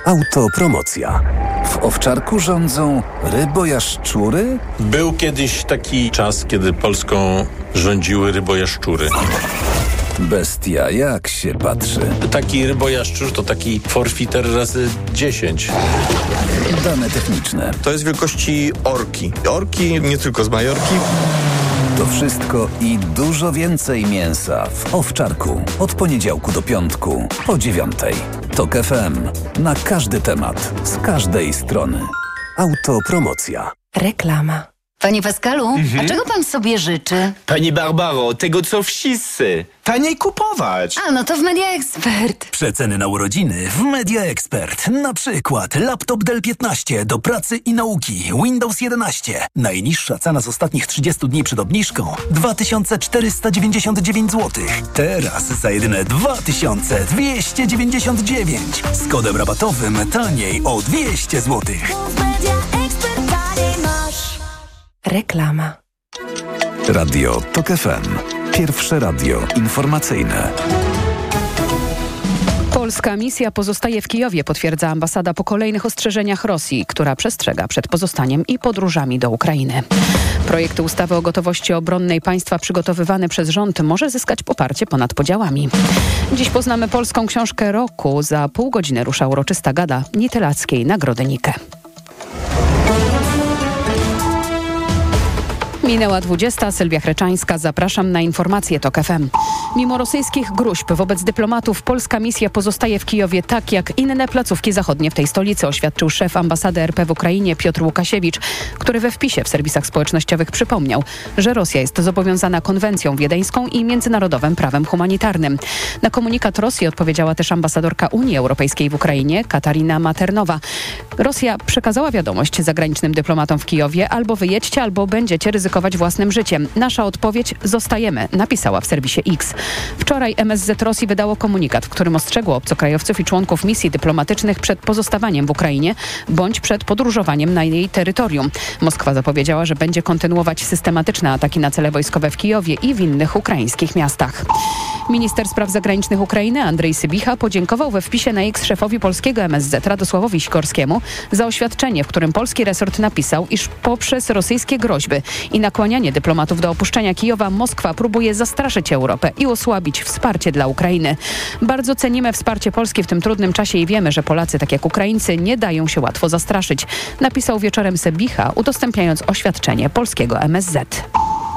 Autopromocja. W Owczarku rządzą rybojaszczury? Był kiedyś taki czas, kiedy Polską rządziły rybojaszczury. Bestia, jak się patrzy. Taki rybojaszczur to taki forfiter razy 10. Dane techniczne. To jest wielkości orki. Orki nie tylko z Majorki. To wszystko i dużo więcej mięsa w Owczarku. Od poniedziałku do piątku po 9:00. TOK FM. Na każdy temat. Z każdej strony. Autopromocja. Reklama. Panie Pascalu, a czego pan sobie życzy? Pani Barbaro, tego co wszyscy. Taniej kupować. A, no to w Media Expert. Przeceny na urodziny w Media Expert. Na przykład laptop Dell 15 do pracy i nauki. Windows 11. Najniższa cena z ostatnich 30 dni przed obniżką 2499 zł. Teraz za jedyne 2299. Z kodem rabatowym taniej o 200 zł. Reklama. Radio TOK FM. Pierwsze radio informacyjne. Polska misja pozostaje w Kijowie, potwierdza ambasada po kolejnych ostrzeżeniach Rosji, która przestrzega przed pozostaniem i podróżami do Ukrainy. Projekt ustawy o gotowości obronnej państwa przygotowywany przez rząd może zyskać poparcie ponad podziałami. Dziś poznamy polską książkę roku. Za pół godziny rusza uroczysta gala literackiej Nagrody Nike. Minęła 20. Sylwia Chreczańska. Zapraszam na informacje TOK FM. Mimo rosyjskich gróźb wobec dyplomatów polska misja pozostaje w Kijowie tak jak inne placówki zachodnie w tej stolicy, oświadczył szef ambasady RP w Ukrainie Piotr Łukasiewicz, który we wpisie w serwisach społecznościowych przypomniał, że Rosja jest zobowiązana konwencją wiedeńską i międzynarodowym prawem humanitarnym. Na komunikat Rosji odpowiedziała też ambasadorka Unii Europejskiej w Ukrainie Katarina Maternowa. Rosja przekazała wiadomość zagranicznym dyplomatom w Kijowie: albo wyjedźcie, albo będziecie ryzykować własnym życiem. Nasza odpowiedź: zostajemy, napisała w serwisie X. Wczoraj MSZ Rosji wydało komunikat, w którym ostrzegło obcokrajowców i członków misji dyplomatycznych przed pozostawaniem w Ukrainie bądź przed podróżowaniem na jej terytorium. Moskwa zapowiedziała, że będzie kontynuować systematyczne ataki na cele wojskowe w Kijowie i w innych ukraińskich miastach. Minister spraw zagranicznych Ukrainy Andrzej Sybicha podziękował we wpisie na X szefowi polskiego MSZ Radosławowi Sikorskiemu za oświadczenie, w którym polski resort napisał, iż poprzez rosyjskie groźby i nakłanianie dyplomatów do opuszczenia Kijowa Moskwa próbuje zastraszyć Europę i osłabić wsparcie dla Ukrainy. Bardzo cenimy wsparcie Polski w tym trudnym czasie i wiemy, że Polacy, tak jak Ukraińcy, nie dają się łatwo zastraszyć, napisał wieczorem Sybicha, udostępniając oświadczenie polskiego MSZ.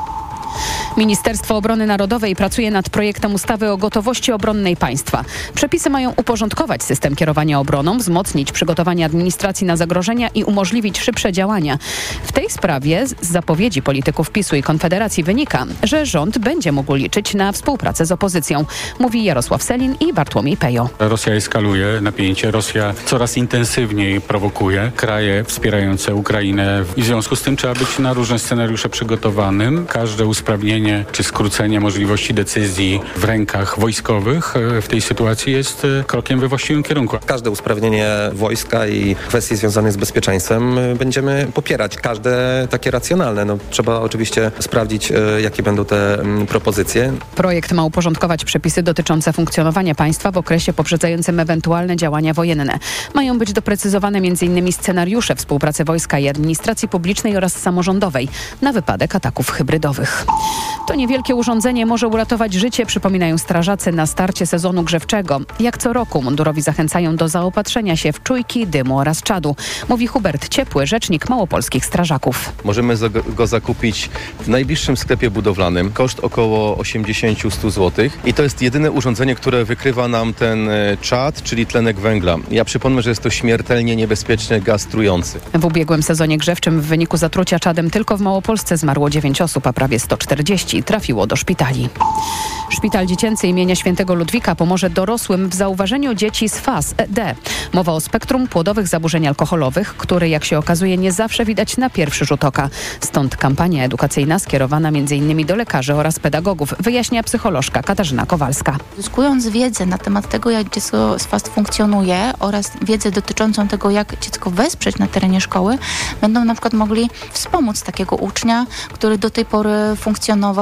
Ministerstwo Obrony Narodowej pracuje nad projektem ustawy o gotowości obronnej państwa. Przepisy mają uporządkować system kierowania obroną, wzmocnić przygotowanie administracji na zagrożenia i umożliwić szybsze działania. W tej sprawie z zapowiedzi polityków PiS-u i Konfederacji wynika, że rząd będzie mógł liczyć na współpracę z opozycją, mówi Jarosław Sellin i Bartłomiej Pejo. Rosja eskaluje napięcie, Rosja coraz intensywniej prowokuje kraje wspierające Ukrainę i w związku z tym trzeba być na różne scenariusze przygotowanym. Każde usprawnienie czy skrócenie możliwości decyzji w rękach wojskowych w tej sytuacji jest krokiem we właściwym kierunku. Każde usprawnienie wojska i kwestii związanych z bezpieczeństwem będziemy popierać. Każde takie racjonalne. Trzeba oczywiście sprawdzić, jakie będą te propozycje. Projekt ma uporządkować przepisy dotyczące funkcjonowania państwa w okresie poprzedzającym ewentualne działania wojenne. Mają być doprecyzowane m.in. scenariusze współpracy wojska i administracji publicznej oraz samorządowej na wypadek ataków hybrydowych. To niewielkie urządzenie może uratować życie, przypominają strażacy na starcie sezonu grzewczego. Jak co roku mundurowi zachęcają do zaopatrzenia się w czujki, dymu oraz czadu, mówi Hubert Ciepły, rzecznik małopolskich strażaków. Możemy go zakupić w najbliższym sklepie budowlanym. Koszt około 80-100 zł. I to jest jedyne urządzenie, które wykrywa nam ten czad, czyli tlenek węgla. Ja przypomnę, że jest to śmiertelnie niebezpieczny gaz trujący. W ubiegłym sezonie grzewczym w wyniku zatrucia czadem tylko w Małopolsce zmarło 9 osób, a prawie 140 trafiło do szpitali. Szpital Dziecięcy imienia Świętego Ludwika pomoże dorosłym w zauważeniu dzieci z faz D. Mowa o spektrum płodowych zaburzeń alkoholowych, które, jak się okazuje, nie zawsze widać na pierwszy rzut oka. Stąd kampania edukacyjna skierowana m.in. do lekarzy oraz pedagogów, wyjaśnia psycholożka Katarzyna Kowalska. Zyskując wiedzę na temat tego, jak dziecko z FAS funkcjonuje oraz wiedzę dotyczącą tego, jak dziecko wesprzeć na terenie szkoły, będą na przykład mogli wspomóc takiego ucznia, który do tej pory funkcjonował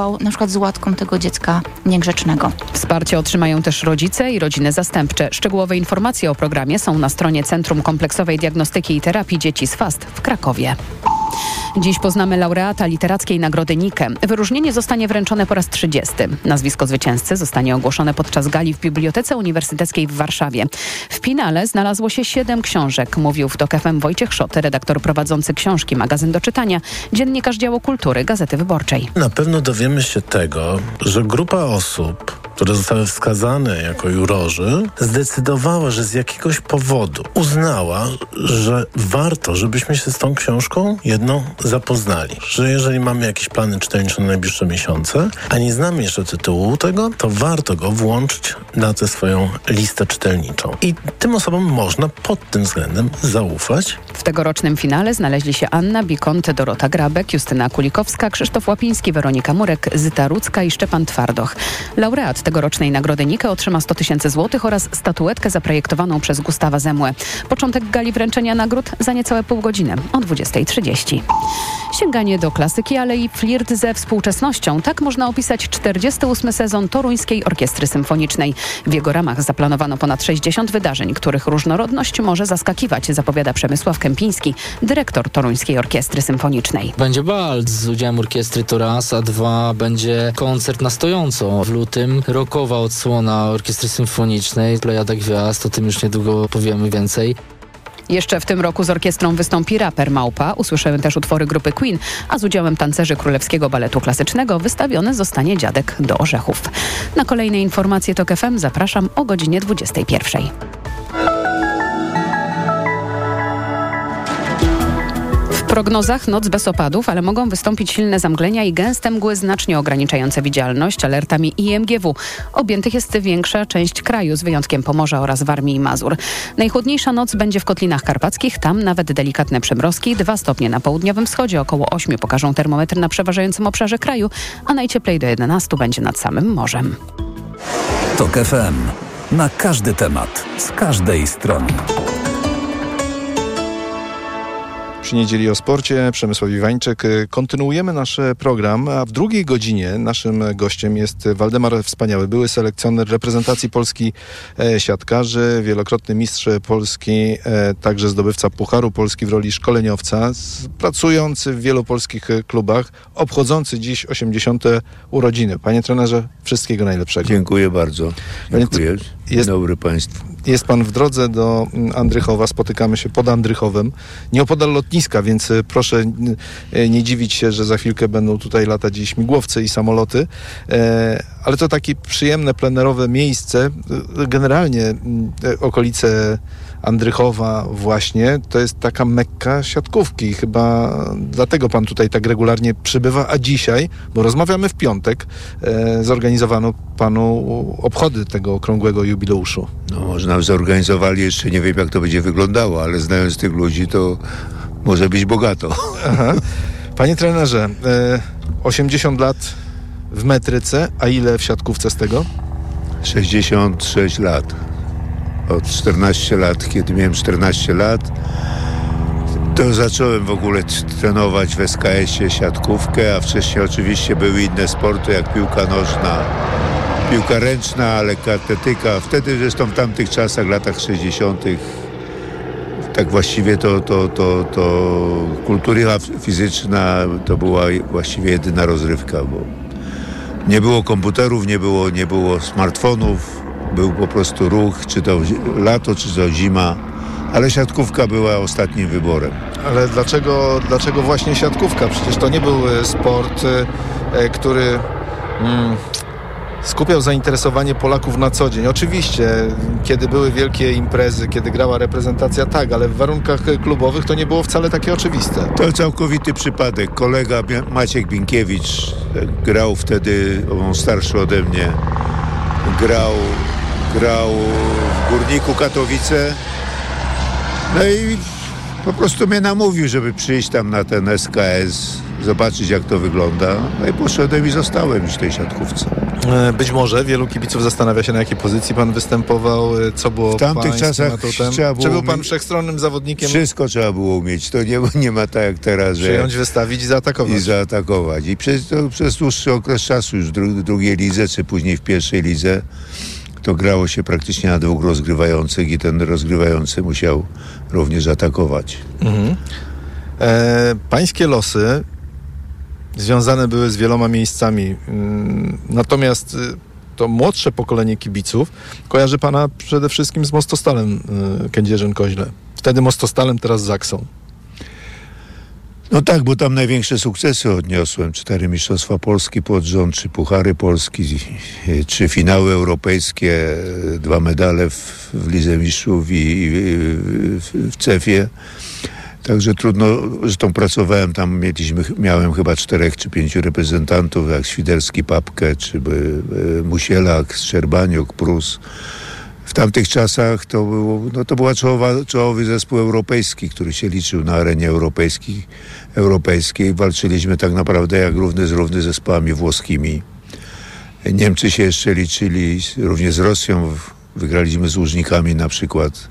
działał na przykład z łatką tego dziecka niegrzecznego. Wsparcie otrzymają też rodzice i rodziny zastępcze. Szczegółowe informacje o programie są na stronie Centrum Kompleksowej Diagnostyki i Terapii Dzieci z FAST w Krakowie. Dziś poznamy laureata literackiej Nagrody Nike. Wyróżnienie zostanie wręczone po raz 30. Nazwisko zwycięzcy zostanie ogłoszone podczas gali w Bibliotece Uniwersyteckiej w Warszawie. W finale znalazło się 7 książek, mówił w TOK FM Wojciech Szoty, redaktor prowadzący książki Magazyn do czytania, dziennikarz działu kultury Gazety Wyborczej. Na pewno dowiemy się tego, że grupa osób, które zostały wskazane jako jurorzy, zdecydowała, że z jakiegoś powodu uznała, że warto, żebyśmy się z tą książką jedną zapoznali. Że jeżeli mamy jakieś plany czytelnicze na najbliższe miesiące, a nie znamy jeszcze tytułu tego, to warto go włączyć na tę swoją listę czytelniczą. I tym osobom można pod tym względem zaufać. W tegorocznym finale znaleźli się Anna Bikont, Dorota Grabek, Justyna Kulikowska, Krzysztof Łapiński, Weronika Murek, Zyta Rudzka i Szczepan Twardoch. Laureat tegorocznej Nagrody Nike otrzyma 100 000 złotych oraz statuetkę zaprojektowaną przez Gustawa Zemłę. Początek gali wręczenia nagród za niecałe pół godziny o 20:30. Sięganie do klasyki, ale i flirt ze współczesnością. Tak można opisać 48. sezon Toruńskiej Orkiestry Symfonicznej. W jego ramach zaplanowano ponad 60 wydarzeń, których różnorodność może zaskakiwać, zapowiada Przemysław Kępiński, dyrektor Toruńskiej Orkiestry Symfonicznej. Będzie bal z udziałem orkiestry to raz, a dwa będzie koncert na stojąco. W lutym rockowa odsłona Orkiestry Symfonicznej, Plejada Gwiazd, o tym już niedługo powiemy więcej. Jeszcze w tym roku z orkiestrą wystąpi raper Małpa. Usłyszymy też utwory grupy Queen, a z udziałem tancerzy Królewskiego Baletu Klasycznego wystawiony zostanie Dziadek do Orzechów. Na kolejne informacje TOK FM zapraszam o godzinie 21:00. W prognozach noc bez opadów, ale mogą wystąpić silne zamglenia i gęste mgły znacznie ograniczające widzialność. Alertami IMGW objętych jest większa część kraju, z wyjątkiem Pomorza oraz Warmii i Mazur. Najchłodniejsza noc będzie w Kotlinach Karpackich, tam nawet delikatne przymrozki, 2 stopnie na południowym wschodzie, około 8 pokażą termometry na przeważającym obszarze kraju, a najcieplej do 11 będzie nad samym morzem. TOK FM. Na każdy temat, z każdej strony. Przy niedzieli o sporcie, Przemysław Iwańczyk. Kontynuujemy nasz program, a w drugiej godzinie naszym gościem jest Waldemar Wspaniały, były selekcjoner reprezentacji Polski siatkarzy, wielokrotny mistrz Polski, także zdobywca Pucharu Polski w roli szkoleniowca, pracujący w wielu polskich klubach, obchodzący dziś 80. urodziny. Panie trenerze, wszystkiego najlepszego. Dziękuję bardzo. Dziękuję. Dzień dobry Państwu. Jest pan w drodze do Andrychowa, spotykamy się pod Andrychowem, nieopodal lotniska, więc proszę nie dziwić się, że za chwilkę będą tutaj latać śmigłowce i samoloty, ale to takie przyjemne, plenerowe miejsce. Generalnie okolice Andrychowa właśnie, to jest taka mekka siatkówki. Chyba dlatego pan tutaj tak regularnie przybywa, a dzisiaj, bo rozmawiamy w piątek, zorganizowano panu obchody tego okrągłego jubileuszu. No, może nam zorganizowali, jeszcze nie wiem jak to będzie wyglądało, ale znając tych ludzi, to może być bogato. Aha. Panie trenerze, 80 lat w metryce, a ile w siatkówce z tego? 66 lat. Od 14 lat, kiedy miałem 14 lat, to zacząłem w ogóle trenować w SKS-ie siatkówkę, a wcześniej oczywiście były inne sporty, jak piłka nożna, piłka ręczna, lekka atletyka. Wtedy zresztą w tamtych czasach, latach 60., tak właściwie to kultura fizyczna to była właściwie jedyna rozrywka, bo nie było komputerów, nie było smartfonów, był po prostu ruch, czy to lato, czy to zima, ale siatkówka była ostatnim wyborem. Ale dlaczego właśnie siatkówka? Przecież to nie był sport, który skupiał zainteresowanie Polaków na co dzień. Oczywiście, kiedy były wielkie imprezy, kiedy grała reprezentacja, tak, ale w warunkach klubowych to nie było wcale takie oczywiste. To całkowity przypadek. Kolega Maciek Binkiewicz grał wtedy, on starszy ode mnie, grał w Górniku Katowice. No i po prostu mnie namówił, żeby przyjść tam na ten SKS, zobaczyć jak to wygląda. No i poszedłem i zostałem już w tej siatkówce. Być może wielu kibiców zastanawia się, na jakiej pozycji pan występował, co było w tamtych czasach Czy był pan wszechstronnym zawodnikiem? Wszystko trzeba było umieć. To nie ma tak jak teraz, że przyjąć, wystawić i zaatakować. I przez dłuższy okres czasu, już w drugiej lidze, czy później w pierwszej lidze, to grało się praktycznie na dwóch rozgrywających i ten rozgrywający musiał również atakować. Pańskie losy związane były z wieloma miejscami. Natomiast to młodsze pokolenie kibiców kojarzy pana przede wszystkim z Mostostalem Kędzierzyn-Koźle. Wtedy Mostostalem, teraz Zaksą. No tak, bo tam największe sukcesy odniosłem. 4 mistrzostwa Polski pod rząd, 3 puchary Polski, 3 finały europejskie, 2 medale w Lidze Mistrzów i w CEF-ie. Także trudno, zresztą pracowałem tam, miałem chyba 4 czy 5 reprezentantów, jak Świderski, Papkę, czy Musielak, Szczerbaniuk, Prus. W tamtych czasach to była czołowy zespół europejski, który się liczył na arenie europejskiej. Walczyliśmy tak naprawdę jak równy z równy z zespołami włoskimi. Niemcy się jeszcze liczyli, również z Rosją. Wygraliśmy z Łużnikami na przykład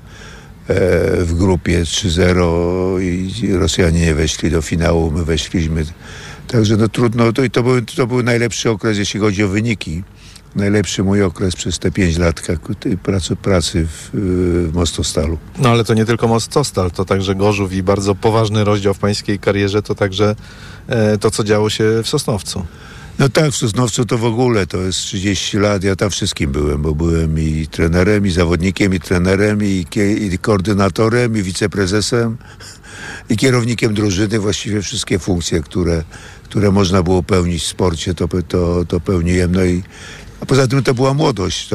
w grupie 3-0 i Rosjanie nie weszli do finału, my weszliśmy. Także trudno, to był najlepszy okres, jeśli chodzi o wyniki. Najlepszy mój okres przez te 5 lat pracy w Mostostalu. No ale to nie tylko Mostostal, to także Gorzów i bardzo poważny rozdział w pańskiej karierze, to także to, co działo się w Sosnowcu. No tak, w Sosnowcu to w ogóle, to jest 30 lat, ja tam wszystkim byłem, bo byłem i trenerem, i zawodnikiem, i trenerem, i koordynatorem, i wiceprezesem, i kierownikiem drużyny, właściwie wszystkie funkcje, które można było pełnić w sporcie, to pełniłem. No a poza tym to była młodość,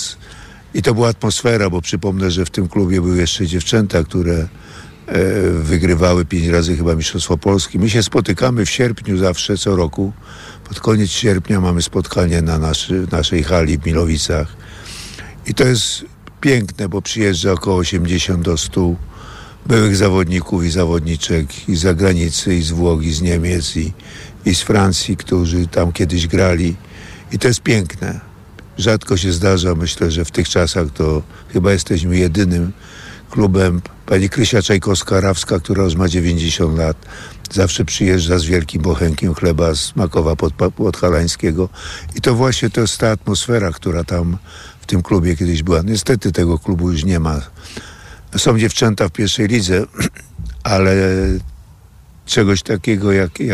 to była atmosfera, bo przypomnę, że w tym klubie były jeszcze dziewczęta, które wygrywały 5 razy chyba Mistrzostwo Polski. My się spotykamy w sierpniu zawsze, co roku. Pod koniec sierpnia mamy spotkanie na naszej hali w Milowicach. I to jest piękne, bo przyjeżdża około 80 do 100 byłych zawodników i zawodniczek i z zagranicy, i z Włoch, i z Niemiec, i z Francji, którzy tam kiedyś grali. I to jest piękne. Rzadko się zdarza, myślę, że w tych czasach to chyba jesteśmy jedynym klubem. Pani Krysia Czajkowska-Rawska, która już ma 90 lat, zawsze przyjeżdża z wielkim bochenkiem chleba z Makowa Podhalańskiego. I to właśnie to jest ta atmosfera, która tam w tym klubie kiedyś była. Niestety tego klubu już nie ma. Są dziewczęta w pierwszej lidze, ale czegoś takiego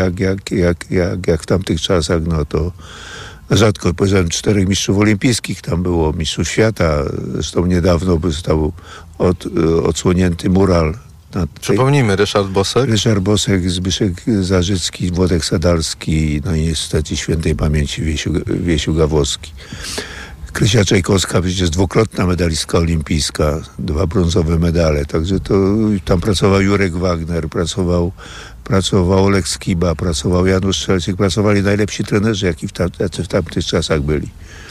jak w tamtych czasach, no to rzadko. Powiedziałem, 4 mistrzów olimpijskich tam było, mistrzów świata. Zresztą niedawno został odsłonięty mural. Przypomnijmy, Ryszard Bosek, Zbyszek Zarzycki, Włodek Sadalski, no i niestety świętej pamięci Wiesiu Gawłowski. Krysia Czajkowska, przecież 2-krotna medalistka olimpijska, 2 brązowe medale, także to tam pracował Jurek Wagner, pracował Olek Skiba, pracował Janusz Strzelczyk, pracowali najlepsi trenerzy, jacy w tamtych czasach byli.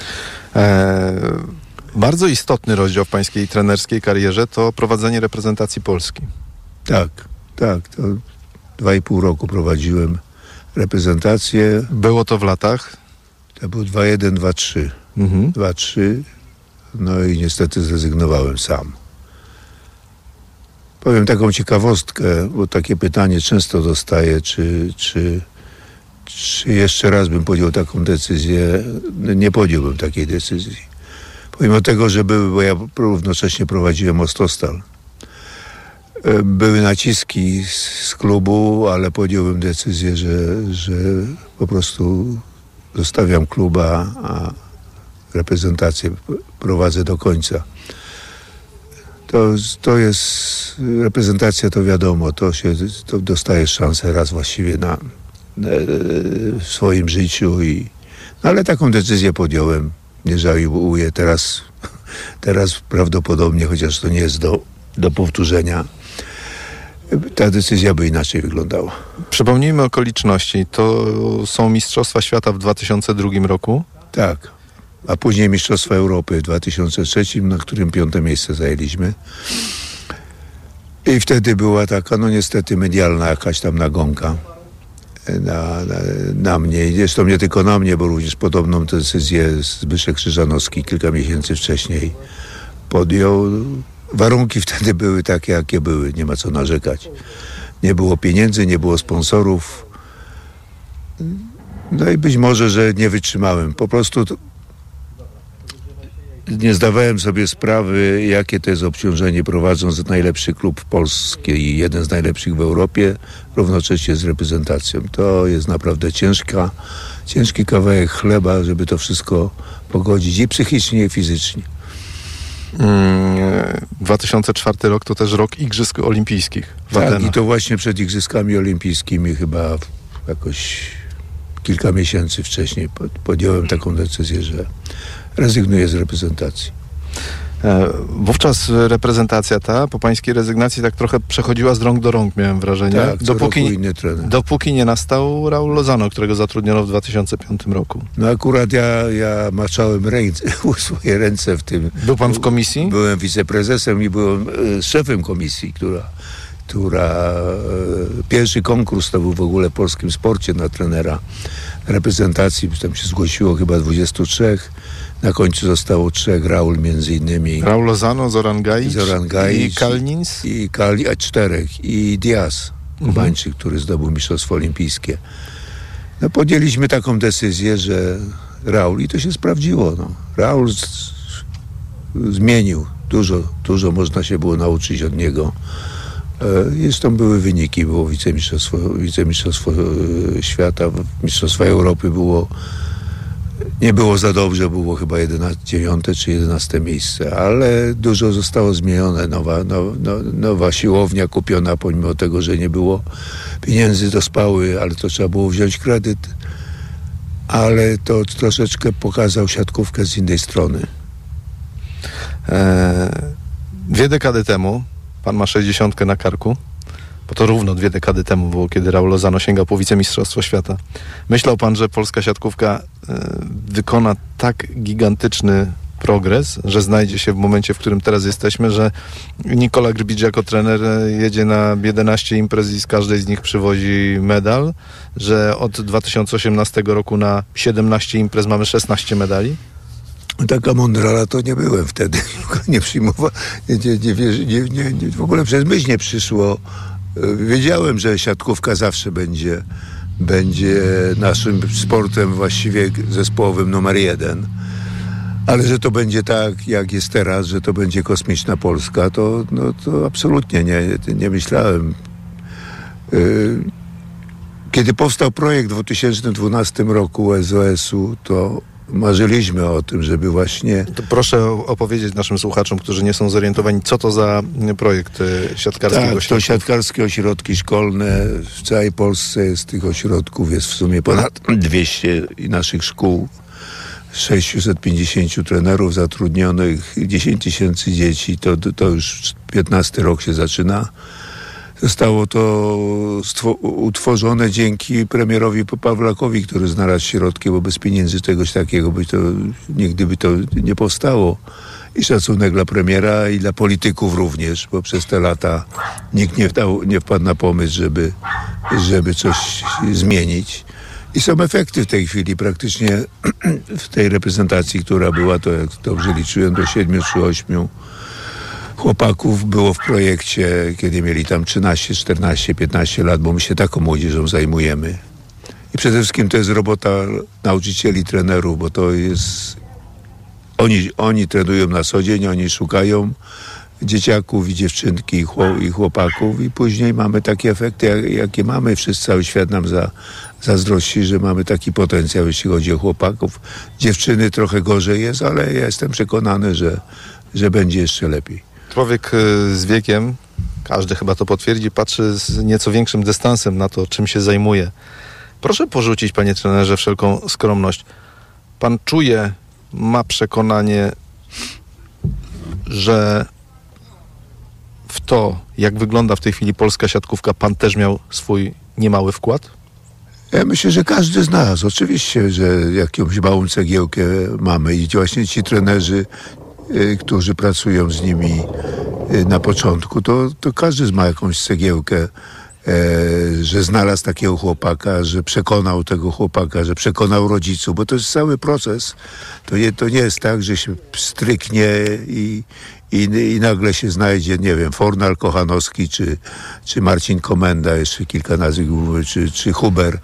Bardzo istotny rozdział w pańskiej trenerskiej karierze to prowadzenie reprezentacji Polski. Tak, to 2,5 roku prowadziłem reprezentację. Było to w latach? To był 2-1, 2-3. 2-3, no i niestety zrezygnowałem sam. Powiem taką ciekawostkę, bo takie pytanie często dostaję, czy jeszcze raz bym podjął taką decyzję. Nie podjąłbym takiej decyzji. Pomimo tego, bo ja równocześnie prowadziłem Mostostal. Były naciski z klubu, ale podjąłem decyzję, że po prostu zostawiam kluba, a reprezentację prowadzę do końca. To jest reprezentacja, to wiadomo, to dostajesz szansę raz właściwie w swoim życiu ale taką decyzję podjąłem. Nie żałuję teraz prawdopodobnie, chociaż to nie jest do powtórzenia, ta decyzja by inaczej wyglądała. Przypomnijmy okoliczności. To są Mistrzostwa Świata w 2002 roku? Tak. A później Mistrzostwa Europy w 2003, na którym 5. miejsce zajęliśmy. I wtedy była taka, no niestety medialna jakaś tam nagonka. na mnie. I zresztą nie tylko na mnie, bo również podobną decyzję Zbyszek Krzyżanowski kilka miesięcy wcześniej podjął. Warunki wtedy były takie, jakie były. Nie ma co narzekać. Nie było pieniędzy, nie było sponsorów. No i być może, że nie wytrzymałem. Po prostu nie zdawałem sobie sprawy, jakie to jest obciążenie, prowadząc najlepszy klub polski i jeden z najlepszych w Europie, równocześnie z reprezentacją. To jest naprawdę ciężki kawałek chleba, żeby to wszystko pogodzić i psychicznie, i fizycznie. 2004 rok to też rok Igrzysk Olimpijskich w Tak, Atenach. i to właśnie przed Igrzyskami Olimpijskimi chyba jakoś kilka miesięcy wcześniej podjąłem taką decyzję, że rezygnuję z reprezentacji. Wówczas reprezentacja ta po pańskiej rezygnacji tak trochę przechodziła z rąk do rąk, miałem wrażenie. Tak, inny trener. Dopóki nie nastał Raul Lozano, którego zatrudniono w 2005 roku. No akurat ja maczałem swoje ręce w tym. Był pan w komisji? Byłem wiceprezesem i byłem szefem komisji, która pierwszy konkurs to był w ogóle w polskim sporcie na trenera reprezentacji. Tam się zgłosiło chyba 23. Na końcu zostało 3, Raul między innymi. Raul Lozano, Zoran Gajic i Kalnins. I 4. I Diaz, Kubańczyk, który zdobył mistrzostwo olimpijskie. No podjęliśmy taką decyzję, że Raul, i to się sprawdziło. No. Raul zmienił. Dużo można się było nauczyć od niego. Zresztą były wyniki, było wicemistrzostwo świata, mistrzostwa Europy nie było za dobrze, było chyba 9 czy 11 miejsce, ale dużo zostało zmienione, nowa siłownia kupiona, pomimo tego, że nie było pieniędzy do spały, ale to trzeba było wziąć kredyt, ale to troszeczkę pokazał siatkówkę z innej strony. 2 dekady temu, pan ma 60 na karku, bo to równo 2 dekady temu było, kiedy Raul Lozano sięgał po wicemistrzostwo świata. Myślał pan, że polska siatkówka wykona tak gigantyczny progres, że znajdzie się w momencie, w którym teraz jesteśmy, że Nikola Grbicz jako trener jedzie na 11 imprez i z każdej z nich przywozi medal, że od 2018 roku na 17 imprez mamy 16 medali? Taka mądrala to nie byłem wtedy. Nie przyjmowałem, w ogóle przez myśl nie przyszło. Wiedziałem, że siatkówka zawsze będzie naszym sportem właściwie zespołowym numer 1. Ale że to będzie tak, jak jest teraz, że to będzie kosmiczna Polska, to absolutnie nie myślałem. Kiedy powstał projekt w 2012 roku SOS-u, to marzyliśmy o tym, żeby właśnie... To proszę opowiedzieć naszym słuchaczom, którzy nie są zorientowani, co to za projekt siatkarskiego ośrodka. To siatkarskie ośrodki szkolne. W całej Polsce z tych ośrodków jest w sumie ponad 200 naszych szkół. 650 trenerów zatrudnionych, 10 000 dzieci. To już 15 rok się zaczyna. Zostało to utworzone dzięki premierowi Pawlakowi, który znalazł środki, bo bez pieniędzy czegoś takiego nigdy by to nie powstało. I szacunek dla premiera i dla polityków również, bo przez te lata nikt nie wpadł na pomysł, żeby coś zmienić. I są efekty w tej chwili. Praktycznie w tej reprezentacji, która była, to jak dobrze liczyłem, do 7 czy 8 chłopaków było w projekcie, kiedy mieli tam 13, 14, 15 lat, bo my się taką młodzieżą zajmujemy. I przede wszystkim to jest robota nauczycieli, trenerów, bo to jest... Oni trenują na co dzień, oni szukają dzieciaków i dziewczynki i chłopaków i później mamy takie efekty, jakie mamy. Wszyscy, cały świat nam zazdrości, że mamy taki potencjał, jeśli chodzi o chłopaków. Dziewczyny trochę gorzej jest, ale ja jestem przekonany, że będzie jeszcze lepiej. Człowiek z wiekiem, każdy chyba to potwierdzi, patrzy z nieco większym dystansem na to, czym się zajmuje. Proszę porzucić, panie trenerze, wszelką skromność. Pan czuje, ma przekonanie, że w to, jak wygląda w tej chwili polska siatkówka, pan też miał swój niemały wkład? Ja myślę, że każdy z nas, oczywiście, że jakąś małą cegiełkę mamy i właśnie ci trenerzy, którzy pracują z nimi na początku, to każdy ma jakąś cegiełkę że znalazł takiego chłopaka, że przekonał tego chłopaka, że przekonał rodziców, bo to jest cały proces. To nie jest tak, że się stryknie i nagle się znajdzie, nie wiem, Fornal Kochanowski, czy Marcin Komenda, jeszcze kilka nazwisk, czy Huber.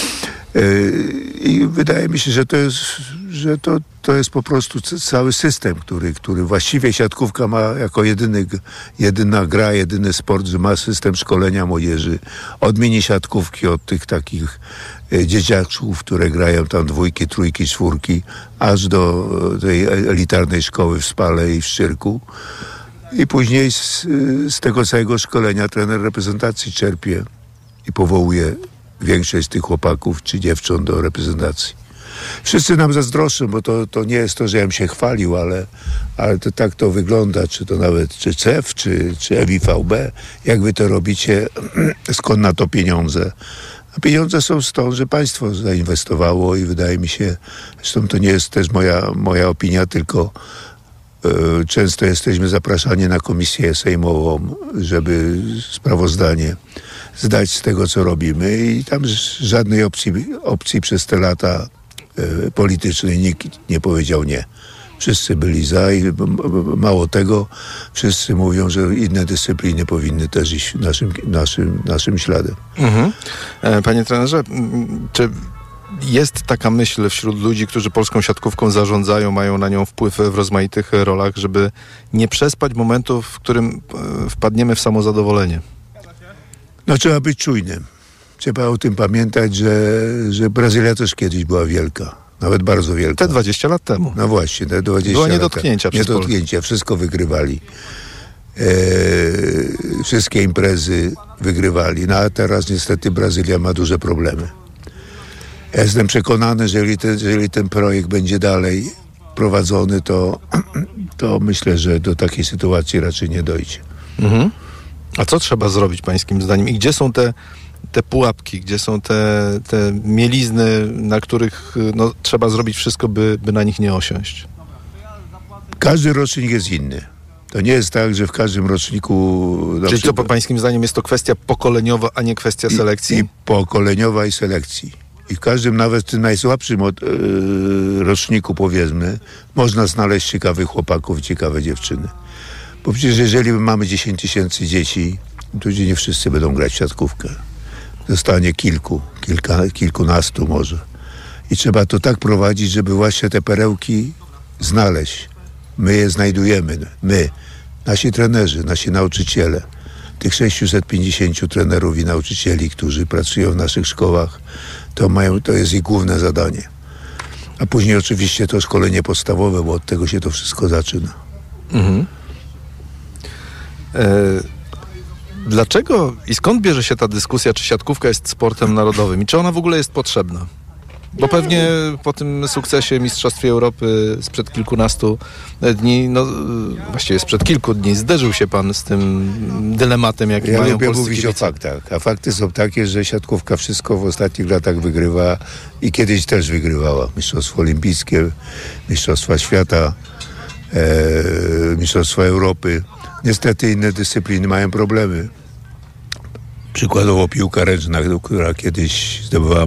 I wydaje mi się, że to jest po prostu cały system, który właściwie siatkówka ma jako jedyna gra, jedyny sport, że ma system szkolenia młodzieży. Od mini siatkówki, od tych takich dzieciaczków, które grają tam 2, 3, 4, aż do tej elitarnej szkoły w Spale i w Szczyrku. I później z tego całego szkolenia trener reprezentacji czerpie i powołuje większość z tych chłopaków czy dziewcząt do reprezentacji. Wszyscy nam zazdroszczą, bo to nie jest to, że ja bym się chwalił, ale to tak to wygląda, czy to nawet czy CEF, czy EWVB, jak wy to robicie, skąd na to pieniądze. A pieniądze są stąd, że państwo zainwestowało i wydaje mi się, zresztą to nie jest też moja opinia, tylko często jesteśmy zapraszani na komisję sejmową, żeby sprawozdanie zdać z tego, co robimy i tam żadnej opcji przez te lata politycznej nikt nie powiedział nie. Wszyscy byli za i mało tego, wszyscy mówią, że inne dyscypliny powinny też iść naszym śladem. Mhm. Panie trenerze, czy jest taka myśl wśród ludzi, którzy polską siatkówką zarządzają, mają na nią wpływ w rozmaitych rolach, żeby nie przespać momentu, w którym wpadniemy w samozadowolenie? No trzeba być czujnym. Trzeba o tym pamiętać, że Brazylia też kiedyś była wielka. Nawet bardzo wielka. Te 20 lat temu. No właśnie, te 20 była lat niedotknięcia temu. Niedotknięcia, wszystko wygrywali. Wszystkie imprezy wygrywali. No a teraz niestety Brazylia ma duże problemy. Ja jestem przekonany, że jeżeli ten projekt będzie dalej prowadzony, to myślę, że do takiej sytuacji raczej nie dojdzie. Mhm. A co trzeba zrobić pańskim zdaniem? I gdzie są te pułapki, gdzie są te mielizny, na których trzeba zrobić wszystko, by na nich nie osiąść? Każdy rocznik jest inny. To nie jest tak, że w każdym roczniku... Czyli to pańskim zdaniem jest to kwestia pokoleniowa, a nie kwestia selekcji? I pokoleniowa i selekcji. I w każdym, nawet w tym najsłabszym roczniku, powiedzmy, można znaleźć ciekawych chłopaków, ciekawe dziewczyny. Bo przecież jeżeli mamy 10 000 dzieci, to nie wszyscy będą grać w siatkówkę. Zostanie kilkunastu może. I trzeba to tak prowadzić, żeby właśnie te perełki znaleźć. My je znajdujemy. My, nasi trenerzy, nasi nauczyciele. Tych 650 trenerów i nauczycieli, którzy pracują w naszych szkołach, to jest ich główne zadanie. A później oczywiście to szkolenie podstawowe, bo od tego się to wszystko zaczyna. Mhm. Dlaczego i skąd bierze się ta dyskusja, czy siatkówka jest sportem narodowym i czy ona w ogóle jest potrzebna? Bo pewnie po tym sukcesie Mistrzostwie Europy sprzed kilkunastu dni, właściwie sprzed kilku dni, zderzył się pan z tym dylematem, jaki mają polscy kibice. Ja lubię mówić o faktach, a fakty są takie, że siatkówka wszystko w ostatnich latach wygrywa i kiedyś też wygrywała. Mistrzostwa Olimpijskie, Mistrzostwa Świata, Mistrzostwa Europy. Niestety inne dyscypliny mają problemy. Przykładowo piłka ręczna, która kiedyś zdobywała